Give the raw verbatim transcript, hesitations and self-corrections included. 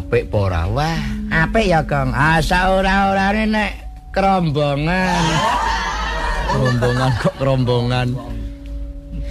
apik apa ora? Wah, apik ya, Gong. asa ora-orane nek kerombongan. Kerombongan kok kerombongan.